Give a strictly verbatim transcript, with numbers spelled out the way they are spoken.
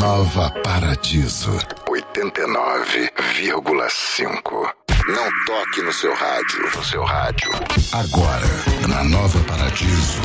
Nova Paradiso, oitenta e nove vírgula cinco. Não toque no seu rádio, no seu rádio. Agora, na Nova Paradiso,